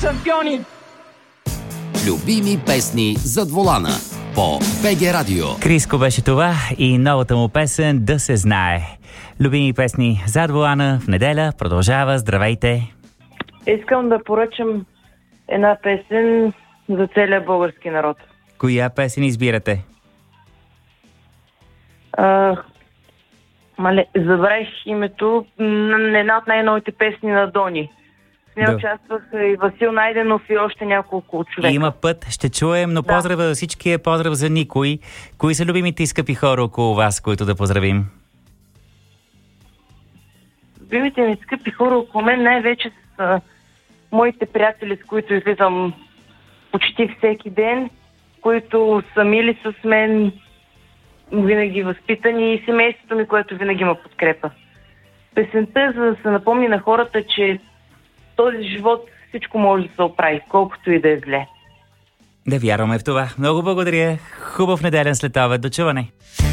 шампиони! Любими песни зад волана по БГ Радио. Криско беше това и новата му песен "Да се знае". Любими песни зад волана в неделя продължава. Здравейте! Искам да поръчам една песен за целия български народ. Коя песен избирате? Забравих името на една от най-новите песни на Дони. В нея участваха и Васил Найденов и още няколко човека. Има път, ще чуем, но поздрава за всички е поздрав за никой. Кои са любимите и скъпи хора около вас, които да поздравим? Любимите ми скъпи хора около мен най-вече са моите приятели, с които излизам почти всеки ден, които са мили с мен, винаги възпитани, и семейството ми, което винаги ме подкрепа. Песента е за да се напомни на хората, че в този живот всичко може да се оправи, колкото и да е зле. Да вярваме в това. Много благодаря. Хубав неделен следобед. До чуване.